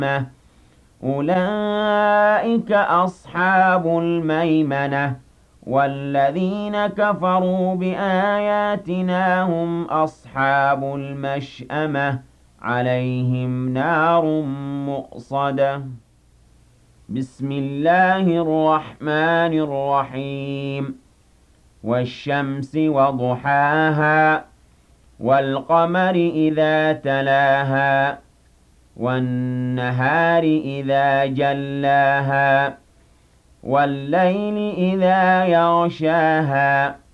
أولئك أصحاب الميمنة والذين كفروا بآياتنا هم أصحاب المشأمة عليهم نار مؤصدة بسم الله الرحمن الرحيم والشمس وضحاها والقمر إذا تلاها والنهار إذا جلاها والليل إذا يغشاها